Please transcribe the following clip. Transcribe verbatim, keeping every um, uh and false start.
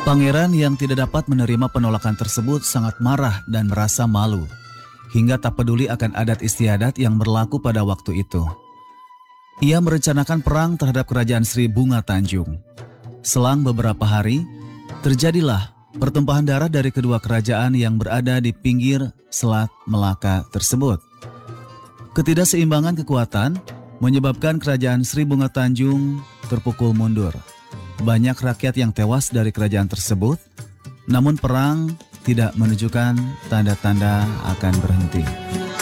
Pangeran yang tidak dapat menerima penolakan tersebut sangat marah dan merasa malu, hingga tak peduli akan adat istiadat yang berlaku pada waktu itu. Ia merencanakan perang terhadap kerajaan Sri Bunga Tanjung. Selang beberapa hari, terjadilah pertumpahan darah dari kedua kerajaan yang berada di pinggir Selat Melaka tersebut. Ketidakseimbangan kekuatan menyebabkan kerajaan Sri Bunga Tanjung terpukul mundur. Banyak rakyat yang tewas dari kerajaan tersebut, namun perang tidak menunjukkan tanda-tanda akan berhenti.